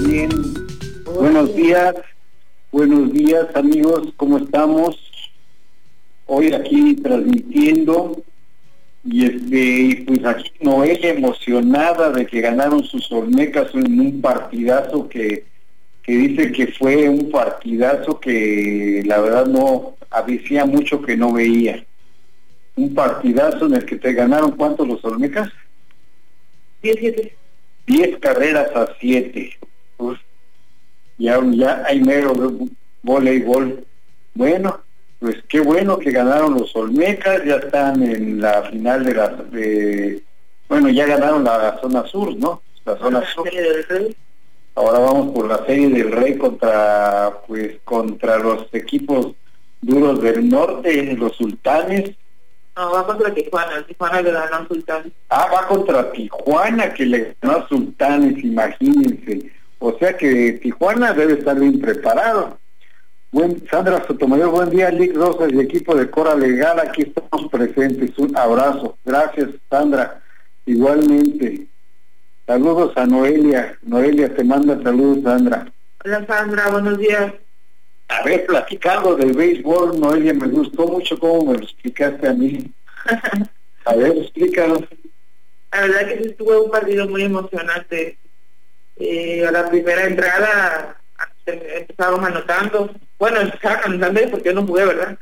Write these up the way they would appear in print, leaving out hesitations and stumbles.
bien. Buenos días amigos, ¿cómo estamos? Hoy aquí transmitiendo y pues aquí Noelia emocionada de que ganaron sus Olmecas en un partidazo que dice que fue un partidazo que la verdad no hacía mucho que no veía. Un partidazo en el que te ganaron, ¿cuántos los Olmecas? 10 carreras a 7. Uf, ya hay mero voleibol. Bueno, pues qué bueno que ganaron los Olmecas, ya están en la final bueno, ya ganaron la zona sur, ¿no? La zona sur. Ahora vamos por la Serie del Rey contra los equipos duros del norte, los Sultanes. No, va contra Tijuana. Tijuana le ganó a Sultanes. Va contra Tijuana, que le ganó a Sultanes, imagínense. O sea que Tijuana debe estar bien preparado. Sandra Sotomayor, buen día, Lick Rosas y equipo de Cora Legal, aquí estamos presentes. Un abrazo. Gracias, Sandra. Igualmente. Saludos a Noelia. Noelia te manda saludos, Sandra. Hola, Sandra, buenos días. A ver, platicando del béisbol, Noelia, me gustó mucho cómo me lo explicaste a mí. A ver, explícanos. La verdad que sí estuvo un partido muy emocionante. A la primera entrada empezábamos anotando. Bueno, empezaban anotando porque yo no jugué, ¿verdad?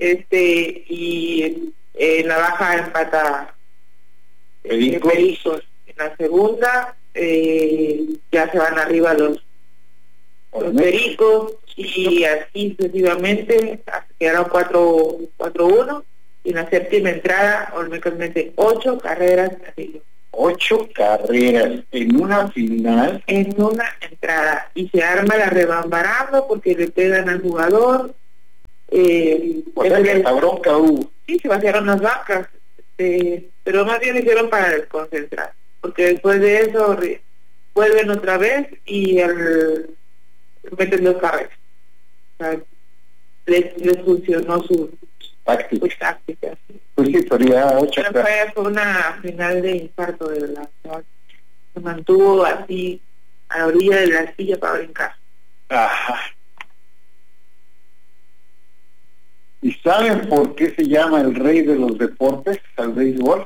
Y en la baja empata Pericos. En la segunda ya se van arriba los Pericos y así sucesivamente hasta que quedaron 4-1 y en la séptima entrada Olmecas mete 8 carreras así. 8 carreras en una final. En una entrada y se arma la rebambaramba porque le pegan al jugador. O sea que esta bronca hubo. Sí, se vaciaron las bancas, pero más bien hicieron para desconcentrar, porque después de eso vuelven otra vez y meten 2 carreras. O sea, les funcionó su táctica. Pues sí, pero ya 8 fue una final de infarto, de verdad. Se mantuvo así a la orilla de la silla para brincar. Ajá. ¿Y saben por qué se llama el rey de los deportes al béisbol?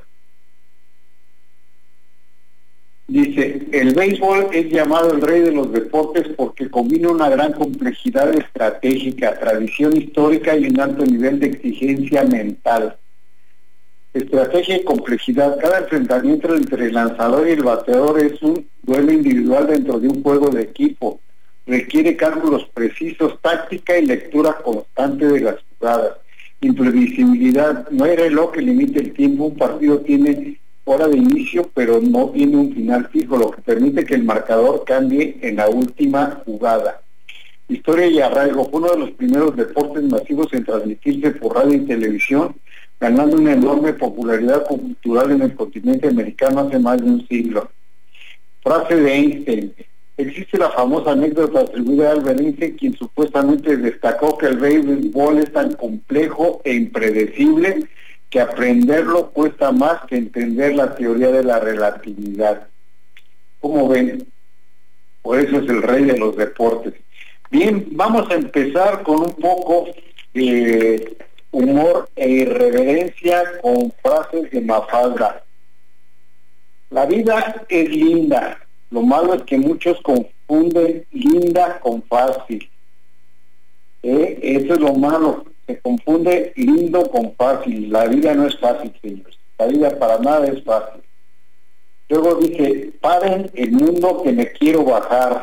Dice, el béisbol es llamado el rey de los deportes porque combina una gran complejidad estratégica, tradición histórica y un alto nivel de exigencia mental. Estrategia y complejidad. Cada enfrentamiento entre el lanzador y el bateador es un duelo individual dentro de un juego de equipo. Requiere cálculos precisos, táctica y lectura constante de las jugadas. Imprevisibilidad. No hay reloj que limite el tiempo. Un partido tiene hora de inicio, pero no tiene un final fijo, lo que permite que el marcador cambie en la última jugada. Historia y arraigo. Fue uno de los primeros deportes masivos en transmitirse por radio y televisión, ganando una enorme popularidad cultural en el continente americano hace más de un siglo. Frase de Einstein. Existe la famosa anécdota atribuida a Albert Einstein, quien supuestamente destacó que el béisbol es tan complejo e impredecible que aprenderlo cuesta más que entender la teoría de la relatividad. ¿Cómo ven? Por eso es el rey de los deportes. Bien, vamos a empezar con un poco de humor e irreverencia con frases de Mafalda. La vida es linda, lo malo es que muchos confunden linda con fácil. Eso es lo malo, se confunde lindo con fácil. La vida no es fácil, señores. La vida para nada es fácil. Luego dice, paren el mundo que me quiero bajar.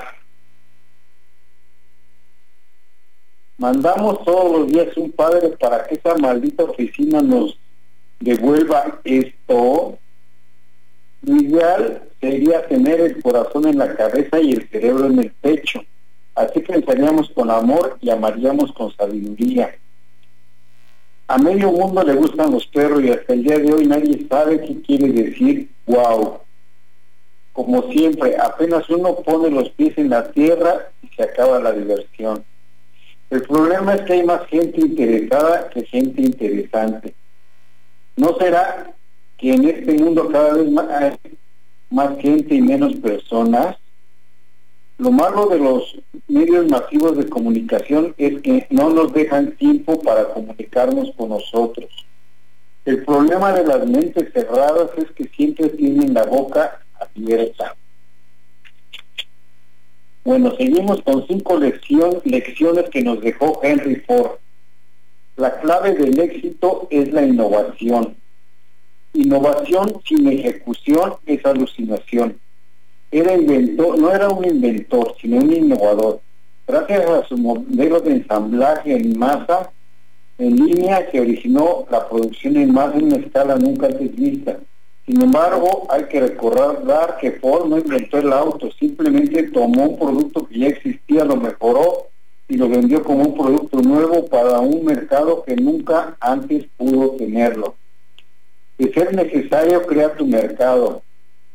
Mandamos todos los días un padre para que esa maldita oficina nos devuelva esto. Lo ideal sería tener el corazón en la cabeza y el cerebro en el pecho. Así pensaríamos con amor y amaríamos con sabiduría. A medio mundo le gustan los perros y hasta el día de hoy nadie sabe qué quiere decir wow. Como siempre, apenas uno pone los pies en la tierra y se acaba la diversión. El problema es que hay más gente interesada que gente interesante. ¿No será que en este mundo cada vez hay más gente y menos personas? Lo malo de los medios masivos de comunicación es que no nos dejan tiempo para comunicarnos con nosotros. El problema de las mentes cerradas es que siempre tienen la boca abierta. Bueno, seguimos con 5 lecciones que nos dejó Henry Ford. La clave del éxito es la innovación. Innovación sin ejecución es alucinación. No era un inventor, sino un innovador. Gracias a su modelo de ensamblaje en masa, en línea, que originó la producción en masa en una escala nunca antes vista. Sin embargo, hay que recordar que Ford no inventó el auto, simplemente tomó un producto que ya existía, lo mejoró y lo vendió como un producto nuevo para un mercado que nunca antes pudo tenerlo. De ser necesario, crea tu mercado.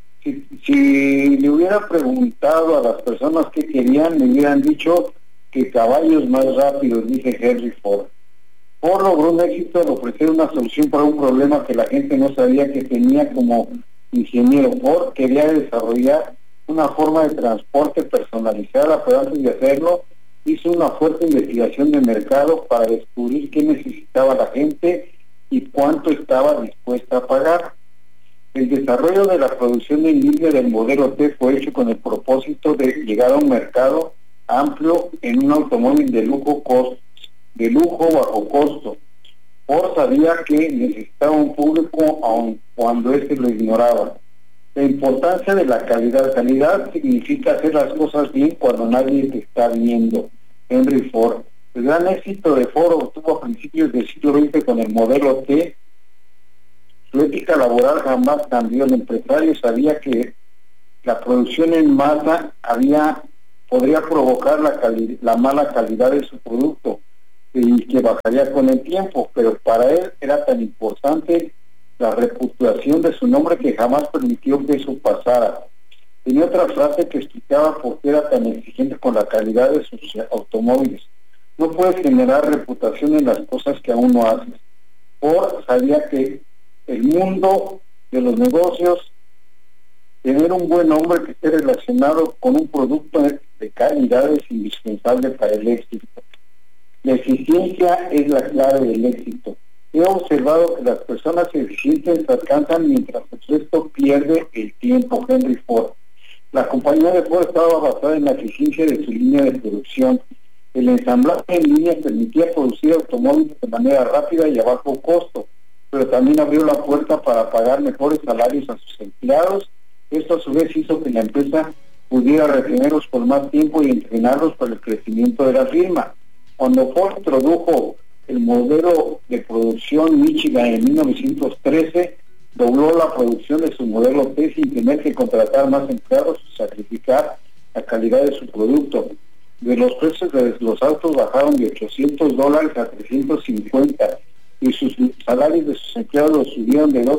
Si le hubiera preguntado a las personas qué querían, me hubieran dicho que caballos más rápidos, dice Henry Ford. Ford logró un éxito al ofrecer una solución para un problema que la gente no sabía que tenía como ingeniero. Ford quería desarrollar una forma de transporte personalizada, pero antes de hacerlo, hizo una fuerte investigación de mercado para descubrir qué necesitaba la gente y cuánto estaba dispuesta a pagar. El desarrollo de la producción en línea del modelo T fue hecho con el propósito de llegar a un mercado amplio en un automóvil de lujo bajo costo. Ford sabía que necesitaba un público aun cuando éste lo ignoraba. La importancia de la calidad. Calidad significa hacer las cosas bien cuando nadie te está viendo. Henry Ford. El gran éxito de Ford obtuvo a principios del siglo XX con el modelo T. Su ética laboral jamás cambió. El empresario sabía que la producción en masa podría provocar la mala calidad de su producto y que bajaría con el tiempo, pero para él era tan importante la reputación de su nombre que jamás permitió que eso pasara. Tenía otra frase que explicaba por qué era tan exigente con la calidad de sus automóviles. No puedes generar reputación en las cosas que aún no haces. Ford sabía que el mundo de los negocios, tener un buen nombre que esté relacionado con un producto de calidad es indispensable para el éxito. La eficiencia es la clave del éxito. He observado que las personas eficientes se alcanzan mientras el resto pierde el tiempo. Henry Ford. La compañía de Ford estaba basada en la eficiencia de su línea de producción. El ensamblaje en línea permitía producir automóviles de manera rápida y a bajo costo, pero también abrió la puerta para pagar mejores salarios a sus empleados. Esto a su vez hizo que la empresa pudiera retenerlos por más tiempo y entrenarlos para el crecimiento de la firma. Cuando Ford introdujo el modelo de producción Michigan en 1913, dobló la producción de su modelo T sin tener que contratar más empleados o sacrificar la calidad de su producto. Los precios de los autos bajaron de $800 a 350 y sus salarios de sus empleados los subieron de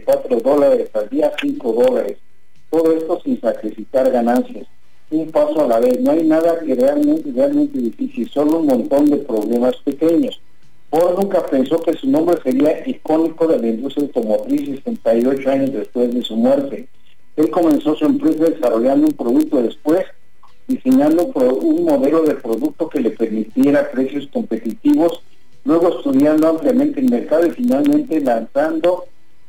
$2.34 al día a $5. Todo esto sin sacrificar ganancias. Un paso a la vez. No hay nada que realmente difícil, solo un montón de problemas pequeños. Ford nunca pensó que su nombre sería icónico de la industria automotriz 68 años después de su muerte. Él comenzó su empresa desarrollando un producto, después diseñando un modelo de producto que le permitiera precios competitivos, luego estudiando ampliamente el mercado y finalmente lanzando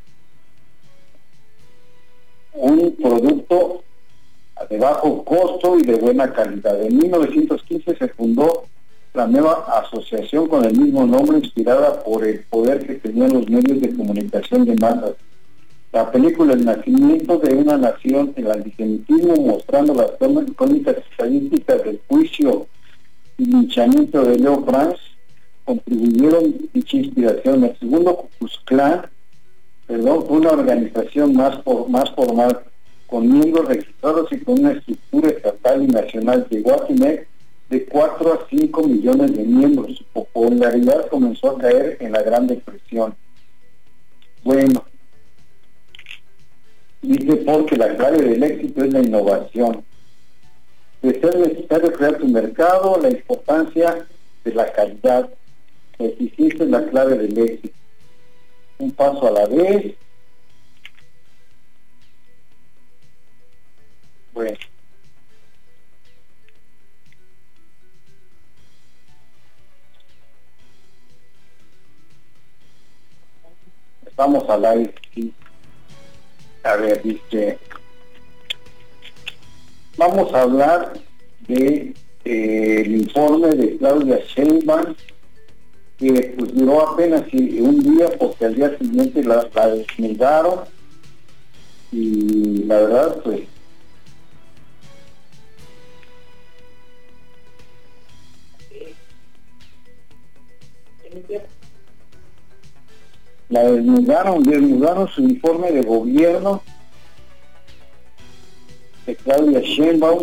un producto de bajo costo y de buena calidad. En 1915 se fundó la nueva asociación con el mismo nombre, inspirada por el poder que tenían los medios de comunicación de masas. La película El nacimiento de una nación, el antisemitismo, mostrando las crónicas estadísticas del juicio y linchamiento de Leo Franz, contribuyeron a dicha inspiración. El segundo Ku Klux Klan, fue una organización más formal, con miembros registrados y con una estructura estatal y nacional. Llegó a tener de 4 a 5 millones de miembros. Su popularidad comenzó a caer en la Gran Depresión. Bueno, dice Paul que la clave del éxito es la innovación. De ser necesario crear tu mercado, la importancia de la calidad. La eficiencia es la clave del éxito. Un paso a la vez. Bueno, Vamos al aire, sí. A ver, dice, vamos a hablar de el informe de Claudia Sheinbaum, que pues duró apenas un día porque al día siguiente la desnudaron y la verdad pues la desnudaron su informe de gobierno de Claudia Sheinbaum.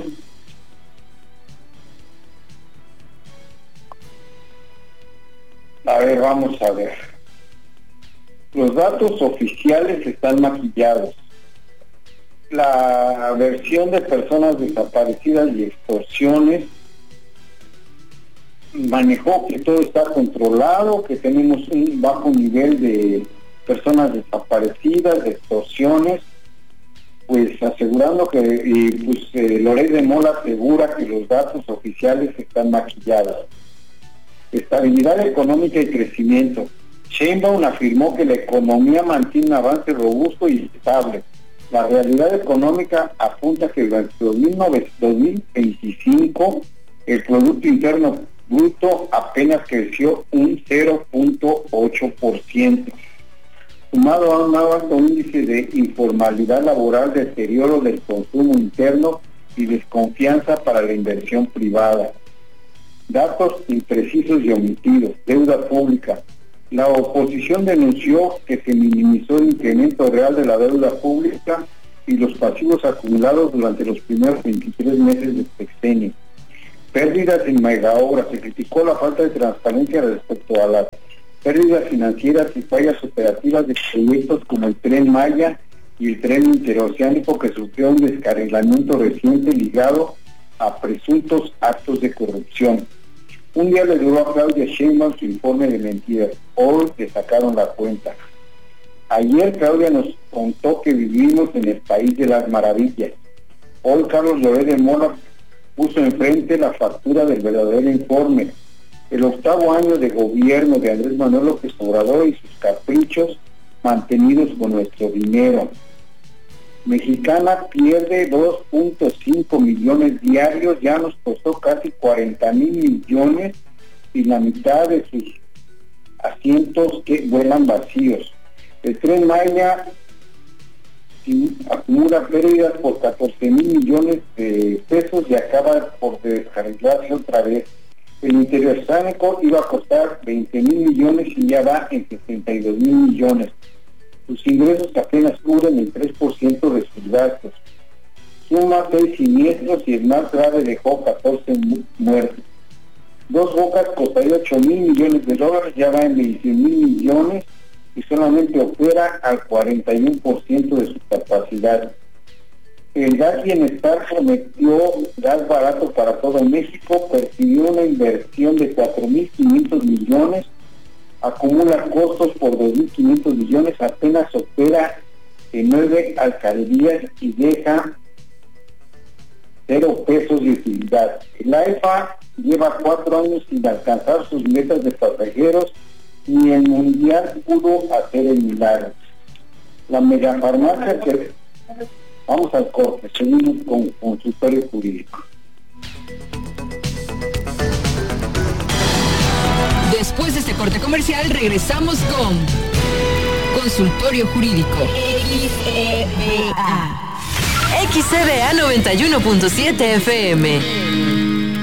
A ver, vamos a ver. Los datos oficiales están maquillados. La versión de personas desaparecidas y extorsiones manejó que todo está controlado, que tenemos un bajo nivel de personas desaparecidas, de extorsiones, pues asegurando que, Loret de Mola asegura que los datos oficiales están maquillados. Estabilidad económica y crecimiento. Sheinbaum afirmó que la economía mantiene un avance robusto y estable. La realidad económica apunta que durante 2025 el Producto Interno Bruto apenas creció un 0.8%. Sumado a un alto índice de informalidad laboral, deterioro del consumo interno y desconfianza para la inversión privada. Datos imprecisos y omitidos. Deuda pública. La oposición denunció que se minimizó el incremento real de la deuda pública y los pasivos acumulados durante los primeros 23 meses del sexenio. Pérdidas en megaobras. Se criticó la falta de transparencia respecto a las pérdidas financieras y fallas operativas de proyectos como el Tren Maya y el Tren Interoceánico, que sufrió un descarrilamiento reciente ligado a presuntos actos de corrupción. Un día le duró a Claudia Sheinbaum su informe de mentiras. Hoy le sacaron la cuenta. Ayer Claudia nos contó que vivimos en el país de las maravillas. Hoy Carlos Loret de Mola puso enfrente la factura del verdadero informe. El 8º año de gobierno de Andrés Manuel López Obrador y sus caprichos mantenidos con nuestro dinero. Mexicana pierde 2.5 millones diarios, ya nos costó casi 40,000 millones y la mitad de sus asientos que vuelan vacíos. El Tren Maya acumula pérdidas por 14,000 millones de pesos y acaba por descarrilarse otra vez. El Interoceánico iba a costar 20,000 millones y ya va en 62,000 millones. Sus ingresos apenas cubren el 3% de sus gastos. Suma 6 siniestros y el más grave dejó 14 muertos. Dos Bocas costaría 8,000 millones de dólares, ya va en 21,000 millones y solamente opera al 41% de su capacidad. El Gas Bienestar prometió gas barato para todo México, percibió una inversión de 4,500 millones, acumula costos por 2,500 millones, apenas opera en 9 alcaldías y deja 0 pesos de utilidad. La EFA lleva 4 años sin alcanzar sus metas de pasajeros, ni el Mundial pudo hacer el milagro. La megafarmacia que... Vamos al corte, seguimos con consultorio jurídico. Después de este corte comercial regresamos con Consultorio Jurídico. XEDA 91.7 FM.